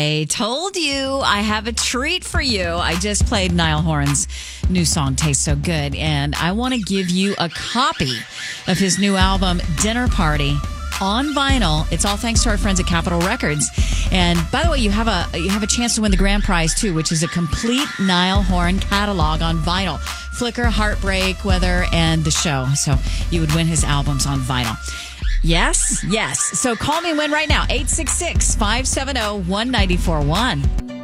I told you I have a treat for you. I just played Niall Horan's new song, Tastes So Good, and I want to give you a copy of his new album, Dinner Party, on vinyl. It's all thanks to our friends at Capitol Records. And by the way, you have a chance to win the grand prize too, which is a complete Niall Horan catalog on vinyl. Flicker, Heartbreak, Weather, and The Show. So you would win his albums on vinyl. Yes. So call me and win right now. 866-570-1941.